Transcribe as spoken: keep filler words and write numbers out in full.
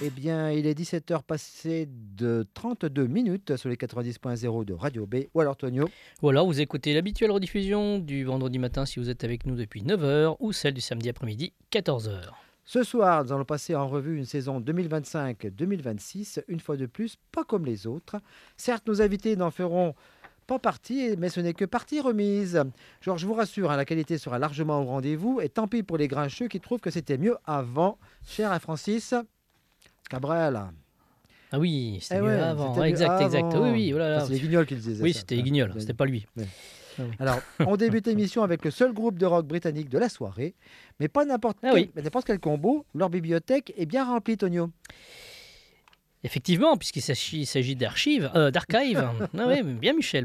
Eh bien, il est dix-sept heures passées de trente-deux minutes sur les quatre-vingt-dix point zéro de Radio B. Ou alors, Tonio? Ou alors, vous écoutez l'habituelle rediffusion du vendredi matin si vous êtes avec nous depuis neuf heures ou celle du samedi après-midi, quatorze heures. Ce soir, nous allons passer en revue une saison deux mille vingt-cinq deux mille vingt-six, une fois de plus, pas comme les autres. Certes, nos invités n'en feront pas partie, mais ce n'est que partie remise. Genre, je vous rassure, hein, la qualité sera largement au rendez-vous, et tant pis pour les grincheux qui trouvent que c'était mieux avant. Cher à Francis Cabrel. Ah oui, c'était Eh mieux ouais, avant. c'était Ouais, mieux exact, exact. avant. Oui, oui, oh là là. Enfin, c'est les Guignols qui le disaient. Oui, ça. c'était les Hein. Guignols, Mais- c'était pas lui. mais- Ah oui. Alors, on débute l'émission avec le seul groupe de rock britannique de la soirée, mais pas n'importe Ah quel, oui. mais n'importe quel combo. Leur bibliothèque est bien remplie, Tonio. Effectivement, puisqu'il s'agit, il s'agit d'archives, euh, d'archives. Ah oui, bien Michel.